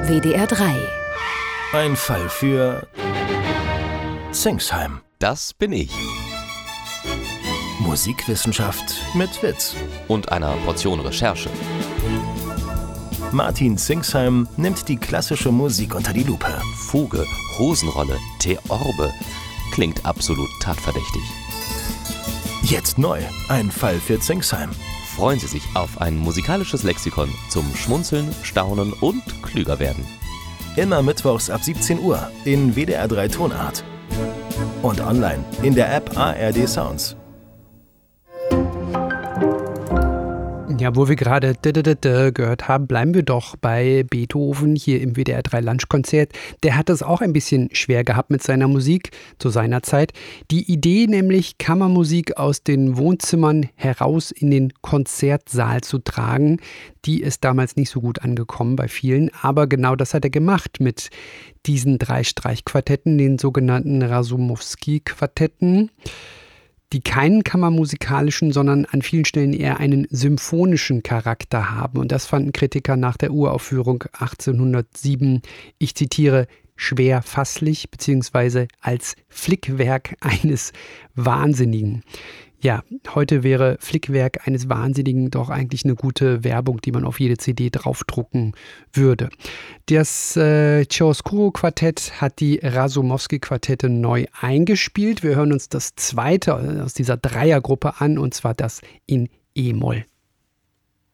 WDR 3. Ein Fall für Zingsheim. Das bin ich. Musikwissenschaft mit Witz. Und einer Portion Recherche. Martin Zingsheim nimmt die klassische Musik unter die Lupe. Fuge, Hosenrolle, Theorbe. Klingt absolut tatverdächtig. Jetzt neu. Ein Fall für Zingsheim. Freuen Sie sich auf ein musikalisches Lexikon zum Schmunzeln, Staunen und klüger werden. Immer mittwochs ab 17 Uhr in WDR 3 Tonart. Und online in der App ARD Sounds. Ja, wo wir gerade gehört haben, bleiben wir doch bei Beethoven hier im WDR 3 Lunchkonzert. Der hat es auch ein bisschen schwer gehabt mit seiner Musik zu seiner Zeit. Die Idee nämlich, Kammermusik aus den Wohnzimmern heraus in den Konzertsaal zu tragen, die ist damals nicht so gut angekommen bei vielen. Aber genau das hat er gemacht mit diesen 3 Streichquartetten, den sogenannten Rasumowski-Quartetten, die keinen kammermusikalischen, sondern an vielen Stellen eher einen symphonischen Charakter haben. Und das fanden Kritiker nach der Uraufführung 1807, ich zitiere, schwer fasslich bzw. als Flickwerk eines Wahnsinnigen. Ja, heute wäre Flickwerk eines Wahnsinnigen doch eigentlich eine gute Werbung, die man auf jede CD draufdrucken würde. Das Chiaroscuro-Quartett hat die Rasumowski-Quartette neu eingespielt. Wir hören uns das zweite aus dieser Dreiergruppe an, und zwar das in E-Moll.